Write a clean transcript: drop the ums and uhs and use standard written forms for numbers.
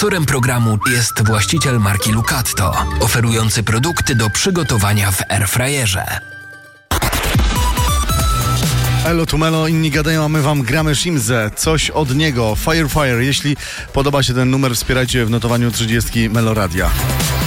Sponsorem programu jest właściciel marki Lucatto, oferujący produkty do przygotowania w airfryerze. Elo tu Melo, inni gadają, a my wam gramy Shimze. Coś od niego. Fire. Jeśli podoba się ten numer, wspierajcie w notowaniu 30 Melo Radia.